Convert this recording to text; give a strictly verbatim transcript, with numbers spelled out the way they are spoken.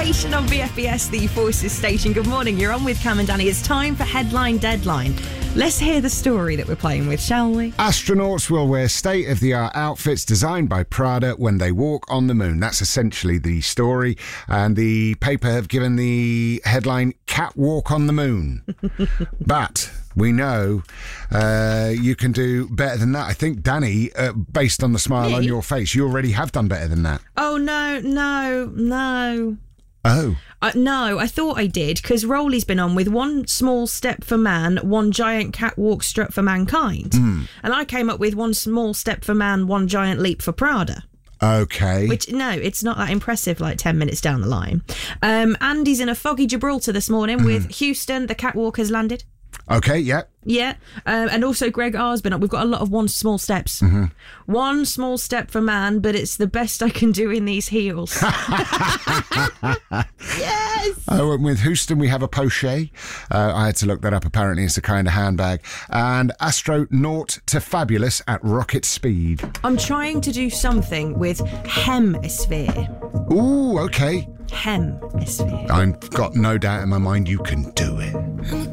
station on B F B S, the Forces station. Good morning, you're on with Cam and Danny. It's time for Headline Deadline. Let's hear the story that we're playing with, shall we? Astronauts will wear state-of-the-art outfits designed by Prada when they walk on the moon. That's essentially the story. And the paper have given the headline, Catwalk on the Moon. But we know uh, you can do better than that. I think, Danny, uh, based on the smile Me? on your face, you already have done better than that. Oh, no, no, no. Oh. Uh, no, I thought I did, because Rowley's been on with one small step for man, one giant catwalk strut for mankind. Mm. And I came up with one small step for man, one giant leap for Prada. Okay. Which, no, it's not that impressive, like ten minutes down the line. Um, Andy's in a foggy Gibraltar this morning mm. with Houston. The catwalk has landed. Okay, yeah. Yeah, um, and also Greg R's been up. We've got a lot of one small steps. Mm-hmm. One small step for man, but it's the best I can do in these heels. Yes! Oh, and with Houston, we have a Poche. Uh, I had to look that up. Apparently, it's a kind of handbag. And Astronaut to Fabulous at rocket speed. I'm trying to do something with hemisphere. Ooh, okay. Hemisphere. I've got no doubt in my mind you can do it.